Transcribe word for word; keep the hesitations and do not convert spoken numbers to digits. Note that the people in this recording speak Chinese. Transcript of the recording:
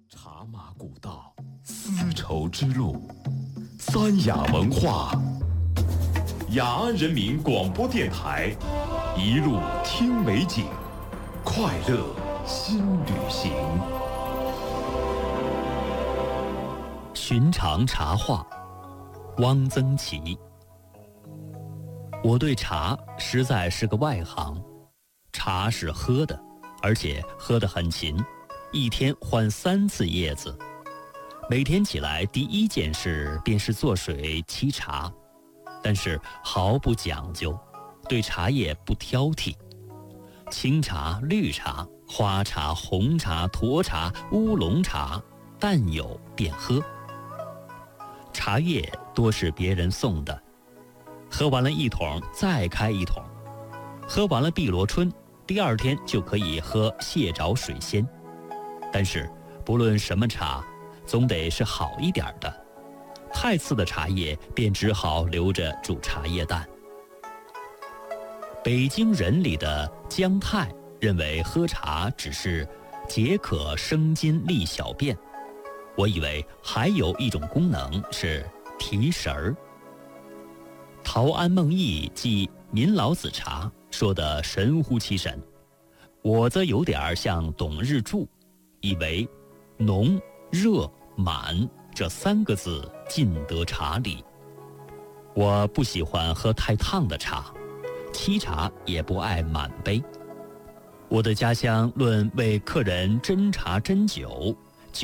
茶马古道，丝绸之路，三雅文化，雅安人民广播电台，一路听美景，快乐新旅行。 寻常茶话，汪曾祺。我对茶实在是个外行，茶是喝的，而且喝得很勤，一天换三次叶子。每天起来第一件事便是做水沏茶，但是毫不讲究，对茶叶不挑剔。青茶、绿茶、花茶、红茶、沱茶、乌龙茶，但有便喝。茶叶多是别人送的，喝完了一桶再开一桶，喝完了碧螺春，第二天就可以喝蟹爪水仙。但是不论什么茶，总得是好一点的，太次的茶叶便只好留着煮茶叶蛋。北京人里的姜太认为喝茶只是解渴生津利小便，我以为还有一种功能是提神儿。陶庵梦忆记民老子茶说得神乎其神，我则有点像董日柱，以为浓、热、满这三个字尽得茶理。我不喜欢喝太烫的茶，沏茶也不爱满杯。我的家乡论为客人斟茶斟酒，